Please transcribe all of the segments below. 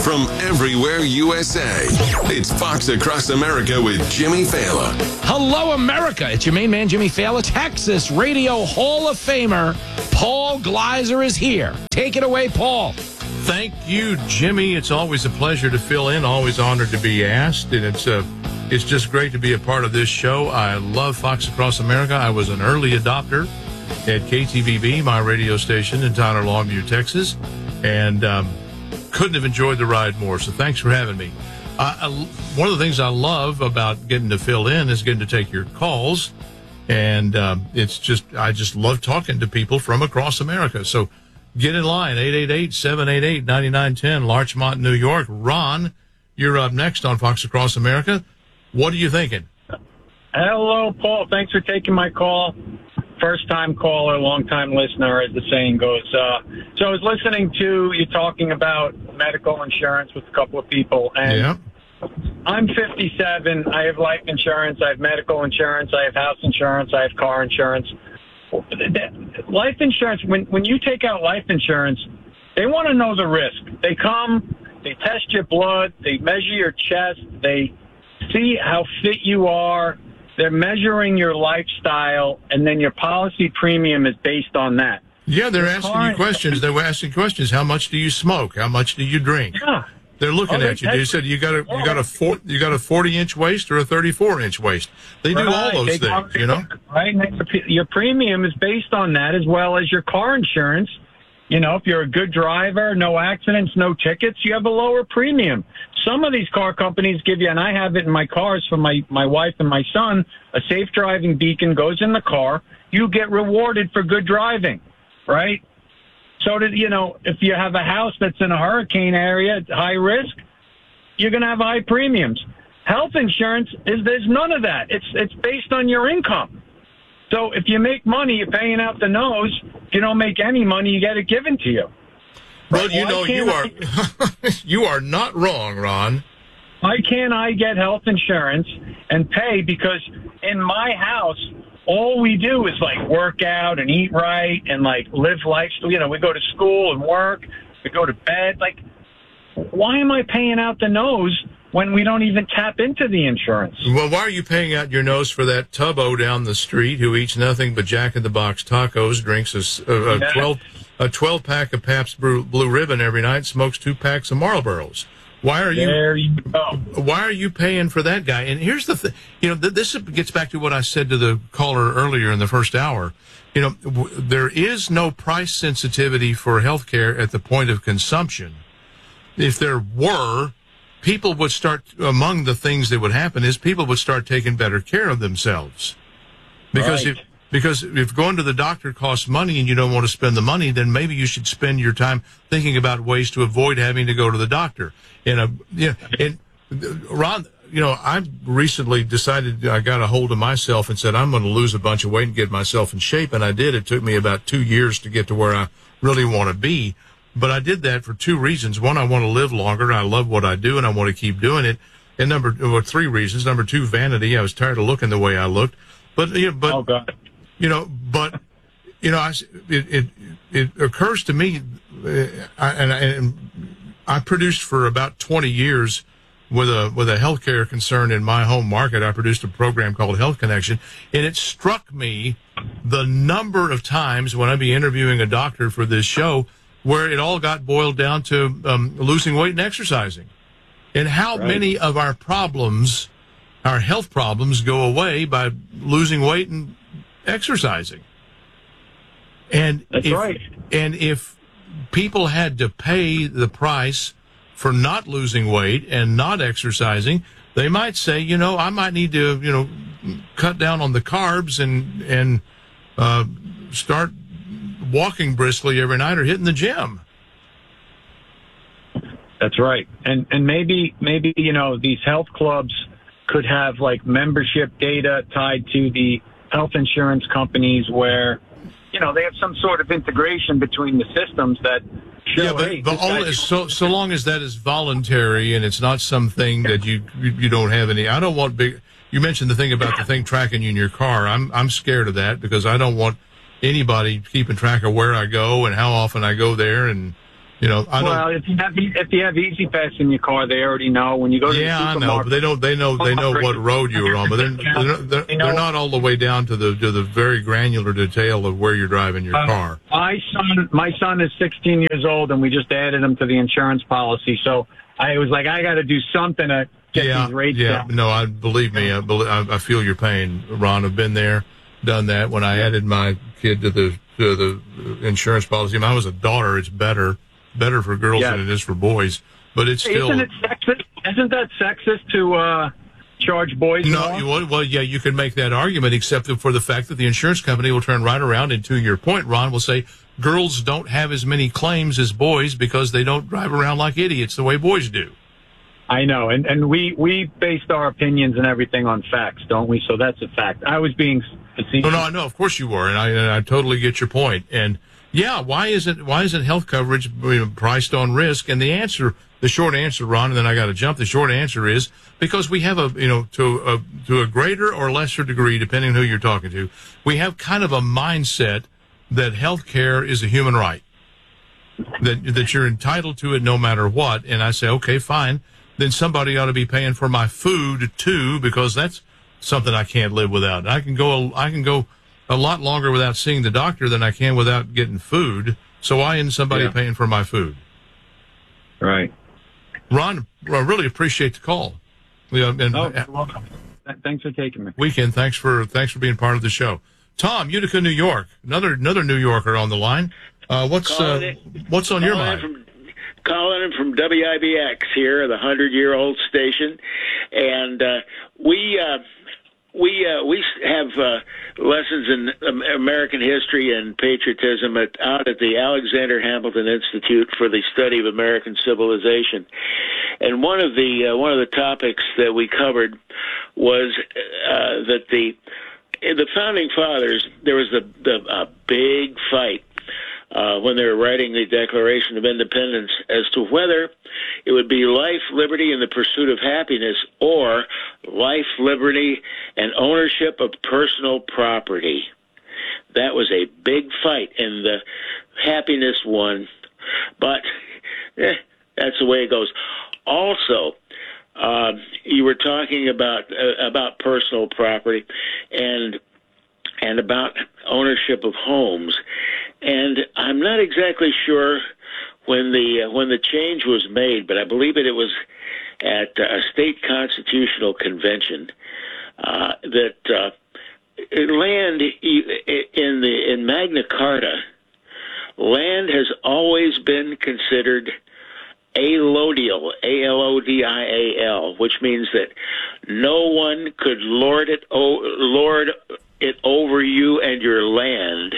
from everywhere USA. It's Fox Across America with Jimmy Fallon. Hello, America. It's your main man, Jimmy Fallon. Texas Radio Hall of Famer Paul Gleiser is here. Take it away, Paul. Thank you, Jimmy. It's always a pleasure to fill in, always honored to be asked, and it's just great to be a part of this show. I love Fox Across America. I was an early adopter at KTVB, my radio station in Tyler, Longview, Texas, and couldn't have enjoyed the ride more, so thanks for having me. One of the things I love about getting to fill in is getting to take your calls, and I just love talking to people from across America. So get in line, 888-788-9910, Larchmont, New York. Ron, you're up next on Fox Across America. What are you thinking? Hello, Paul. Thanks for taking my call. First-time caller, long-time listener, as the saying goes. So I was listening to you talking about medical insurance with a couple of people, and Yeah. I'm 57. I have life insurance. I have medical insurance. I have house insurance. I have car insurance. Life insurance, when you take out life insurance, they want to know the risk. They come, they test your blood, they measure your chest, they see how fit you are, they're measuring your lifestyle, and then your policy premium is based on that. Yeah, they're asking you questions. They were asking questions. How much do you smoke? How much do you drink? Yeah. They're looking at you. They said you got a 40-inch waist or a 34-inch waist. They do all those things, you know. Right. Your premium is based on that, as well as your car insurance. You know, if you're a good driver, no accidents, no tickets, you have a lower premium. Some of these car companies give you, and I have it in my cars for my wife and my son, a safe driving beacon goes in the car. You get rewarded for good driving, right? So, if you have a house that's in a hurricane area at high risk, you're going to have high premiums. Health insurance there's none of that. It's based on your income. So if you make money, you're paying out the nose. If you don't make any money, you get it given to you. Well, you are not wrong, Ron. Why can't I get health insurance and pay? Because in my house, all we do is work out and eat right and live life. We go to school and work. We go to bed. Why am I paying out the nose when we don't even tap into the insurance? Well, why are you paying out your nose for that tubbo down the street who eats nothing but Jack in the Box tacos, drinks a 12-pack of Pabst Blue Ribbon every night, smokes 2 packs of Marlboros? There you go. Why are you paying for that guy? And here's the thing. This gets back to what I said to the caller earlier in the first hour. There is no price sensitivity for healthcare at the point of consumption. If there were, people would start, among the things that would happen is people would start taking better care of themselves. Because if going to the doctor costs money and you don't want to spend the money, then maybe you should spend your time thinking about ways to avoid having to go to the doctor. And Ron, I recently decided, I got a hold of myself and said, I'm going to lose a bunch of weight and get myself in shape. And I did. It took me about 2 years to get to where I really want to be. But I did that for 2 reasons. One, I want to live longer. I love what I do and I want to keep doing it. And 3 reasons. Number 2, vanity. I was tired of looking the way I looked. It occurs to me, I produced for about 20 years with a healthcare concern in my home market. I produced a program called Health Connection, and it struck me the number of times when I'd be interviewing a doctor for this show where it all got boiled down to losing weight and exercising, and how many of our problems, our health problems, go away by losing weight and exercising. And if people had to pay the price for not losing weight and not exercising, they might say, I might need to, cut down on the carbs and start walking briskly every night or hitting the gym. That's right. And maybe these health clubs could have membership data tied to the health insurance companies where, they have some sort of integration between the systems that show, so long as that is voluntary and it's not something that you don't have any. I don't want big. You mentioned the thing about the thing tracking you in your car. I'm scared of that because I don't want anybody keeping track of where I go and how often I go there and You know, Well, if you have Easy Pass in your car, they already know when you go to the I know, supermarket. but they know what road you're on, but they're not all the way down to the very granular detail of where you're driving your car. My son is 16 years old, and we just added him to the insurance policy. So I was like, I got to do something to get these rates down. No, believe me, I feel your pain, Ron. I've been there, done that. When I added my kid to the insurance policy, I was a daughter. It's better for girls than it is for boys, but it's still. Isn't it sexist? Isn't that sexist to charge boys more? Well, yeah, you can make that argument, except for the fact that the insurance company will turn right around and, to your point, Ron, will say girls don't have as many claims as boys because they don't drive around like idiots the way boys do. I know, and we based our opinions and everything on facts, don't we? So that's a fact. I was being facetious. No, I know, of course you were, and I totally get your point. And yeah, why isn't health coverage priced on risk? And the short answer, Ron, and then I got to jump. The short answer is because we have to a greater or lesser degree, depending on who you're talking to, we have kind of a mindset that health care is a human right, that you're entitled to it no matter what. And I say, okay, fine. Then somebody ought to be paying for my food too, because that's something I can't live without. I can go a lot longer without seeing the doctor than I can without getting food. So why isn't somebody paying for my food? Right. Ron, I really appreciate the call. You're welcome. Thanks for taking me. Weekend. Thanks for being part of the show. Tom, Utica, New York. Another New Yorker on the line. What's on your mind? Calling in from WIBX here, the 100-year-old station, and we have lessons in American history and patriotism out at the Alexander Hamilton Institute for the Study of American Civilization. And one of the topics that we covered was that the founding fathers, there was a big fight when they were writing the Declaration of Independence as to whether it would be life, liberty, and the pursuit of happiness, or life, liberty, and ownership of personal property. That was a big fight, and the happiness won. But that's the way it goes. Also, you were talking about personal property and about ownership of homes. And I'm not exactly sure when the change was made, but I believe it was at a state constitutional convention that land in Magna Carta, land has always been considered allodial, A-L-O-D-I-A-L, which means that no one could lord it over you and your land.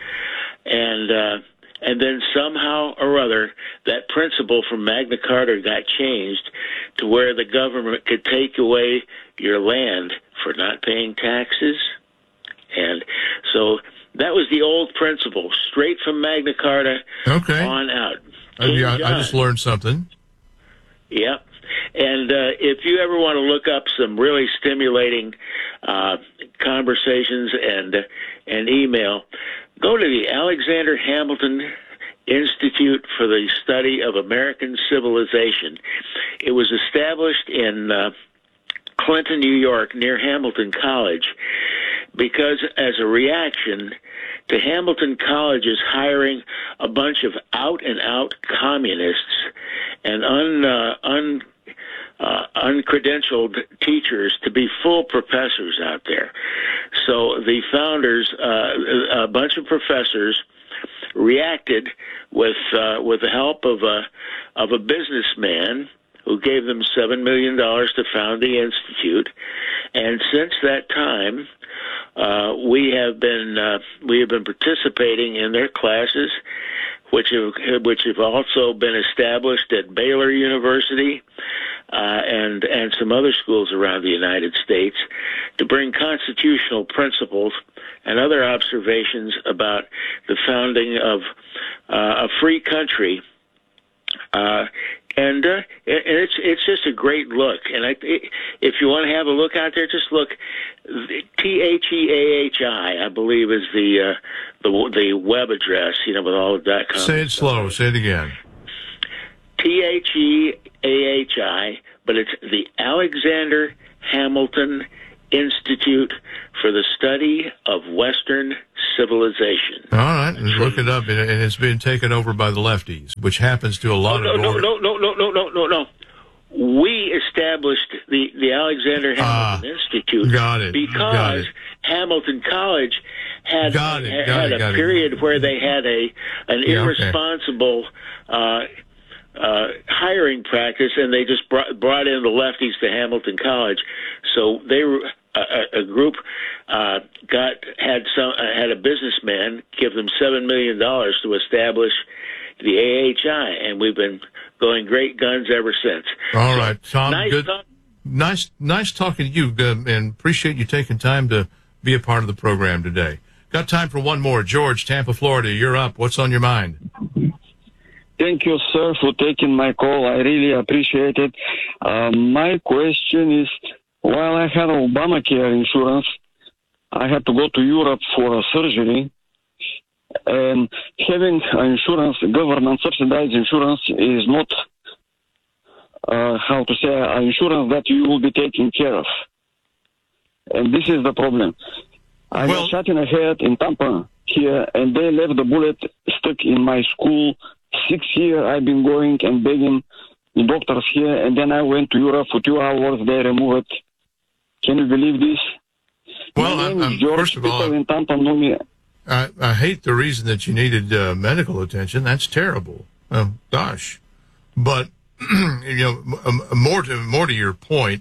And then somehow or other, that principle from Magna Carta got changed to where the government could take away your land for not paying taxes. And so that was the old principle, straight from Magna Carta on out. I just learned something. Yep. And if you ever want to look up some really stimulating conversations and email, go to the Alexander Hamilton Institute for the Study of American Civilization. It was established in Clinton, New York, near Hamilton College, because as a reaction to Hamilton College's hiring a bunch of out-and-out communists and uncredentialed teachers to be full professors out there. So the founders, a bunch of professors, reacted with the help of a businessman who gave them $7 million to found the institute. And since that time, we have been participating in their classes, which have also been established at Baylor University and some other schools around the United States, to bring constitutional principles and other observations about the founding of a free country. And it's just a great look. And if you want to have a look out there, just look. THEAHI, I believe, is the web address. With all of that. Say it slow. Say it again. THEAHI, but it's the Alexander Hamilton Institute for the Study of Western Civilization. All right, look it up, and it's been taken over by the lefties, which happens to a lot of... No. We established the Alexander Hamilton Institute because Hamilton College had a period where they had an irresponsible hiring practice, and they just brought in the lefties to Hamilton College. So they were a group had a businessman give them $7 million to establish the AHI, and we've been going great guns ever since. All right, Tom. Nice talking to you, and appreciate you taking time to be a part of the program today. Got time for one more. George, Tampa, Florida, you're up. What's on your mind? Thank you, sir, for taking my call. I really appreciate it. My question is, while I had Obamacare insurance, I had to go to Europe for a surgery. And having insurance, government-subsidized insurance, is not, insurance that you will be taken care of. And this is the problem. I was shot in the head in Tampa here, and they left the bullet stuck in my skull. 6 years I've been going and begging the doctors here, and then I went to Europe for 2 hours. They removed it. Can you believe this? Well, my name is George. First of all, people in Tampa know me. I hate the reason that you needed medical attention. That's terrible. Gosh. But, more to your point,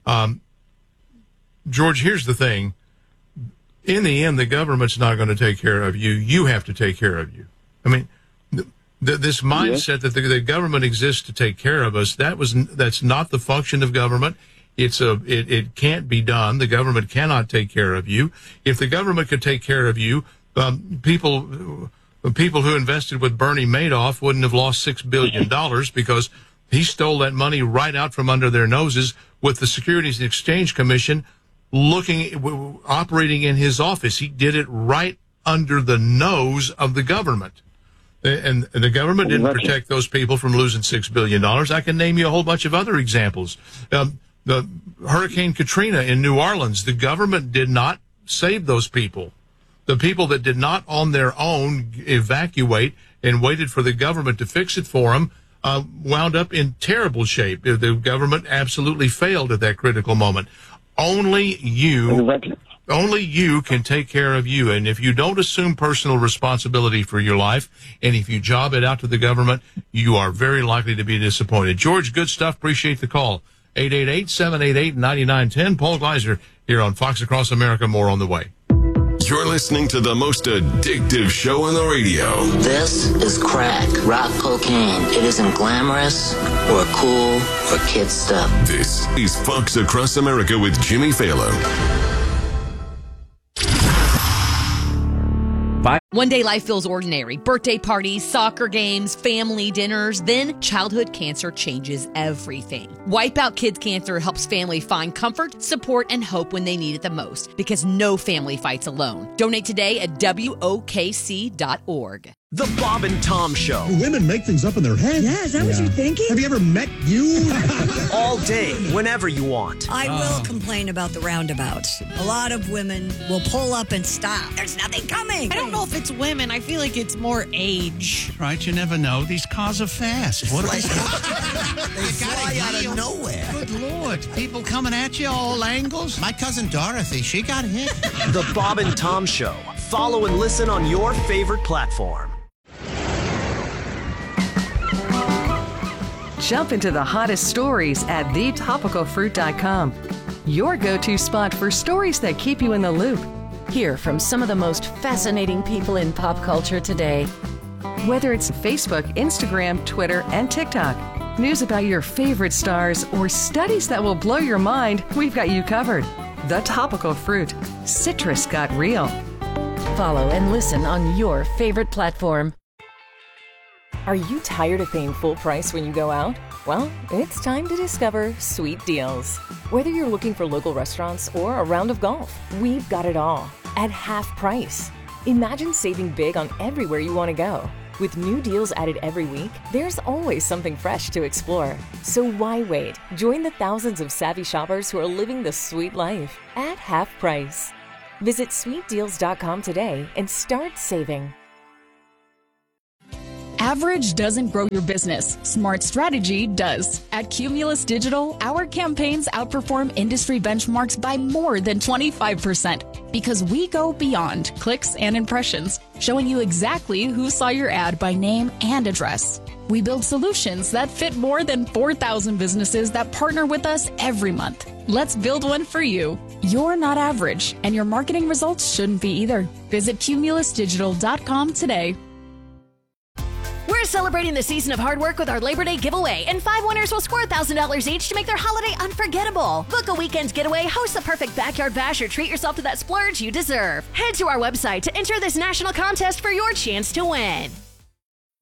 George, here's the thing. In the end, the government's not going to take care of you. You have to take care of you. I mean, this mindset that the government exists to take care of us, that's not the function of government. It can't be done. The government cannot take care of you. If the government could take care of you, people who invested with Bernie Madoff wouldn't have lost $6 billion because he stole that money right out from under their noses with the Securities and Exchange Commission operating in his office. He did it right under the nose of the government. And the government didn't protect those people from losing $6 billion. I can name you a whole bunch of other examples. The Hurricane Katrina in New Orleans, the government did not save those people. The people that did not on their own evacuate and waited for the government to fix it for them wound up in terrible shape. The government absolutely failed at that critical moment. Only you can take care of you. And if you don't assume personal responsibility for your life, and if you job it out to the government, you are very likely to be disappointed. George, good stuff. Appreciate the call. 888-788-9910. Paul Gleiser here on Fox Across America. More on the way. You're listening to the most addictive show on the radio. This is crack, rock cocaine. It isn't glamorous or cool or kid stuff. This is Fox Across America with Jimmy Fallon. One day life feels ordinary. Birthday parties, soccer games, family dinners. Then childhood cancer changes everything. Wipe Out Kids Cancer helps family find comfort, support, and hope when they need it the most, because no family fights alone. Donate today at WOKC.org. The Bob and Tom Show. Women make things up in their head. Yeah, is that what you're thinking? Have you ever met you? All day, whenever you want. I will complain about the roundabouts. A lot of women will pull up and stop. There's nothing coming. I don't know if it's women. I feel like it's more age. Right, you never know. These cars are fast. What They fly out of nowhere. Good Lord. People coming at you all angles. My cousin Dorothy, she got hit. The Bob and Tom Show. Follow and listen on your favorite platform. Jump into the hottest stories at thetopicalfruit.com. Your go-to spot for stories that keep you in the loop. Hear from some of the most fascinating people in pop culture today. Whether it's Facebook, Instagram, Twitter, and TikTok, news about your favorite stars, or studies that will blow your mind, we've got you covered. The Topical Fruit. Citrus got real. Follow and listen on your favorite platform. Are you tired of paying full price when you go out? Well, it's time to discover Sweet Deals. Whether you're looking for local restaurants or a round of golf, we've got it all at half price. Imagine saving big on everywhere you want to go. With new deals added every week, there's always something fresh to explore. So why wait? Join the thousands of savvy shoppers who are living the sweet life at half price. Visit sweetdeals.com today and start saving. Average doesn't grow your business. Smart strategy does. At Cumulus Digital, our campaigns outperform industry benchmarks by more than 25% because we go beyond clicks and impressions, showing you exactly who saw your ad by name and address. We build solutions that fit more than 4,000 businesses that partner with us every month. Let's build one for you. You're not average, and your marketing results shouldn't be either. Visit cumulusdigital.com today. We're celebrating the season of hard work with our Labor Day giveaway, and 5 winners will score $1,000 each to make their holiday unforgettable. Book a weekend getaway, host the perfect backyard bash, or treat yourself to that splurge you deserve. Head to our website to enter this national contest for your chance to win.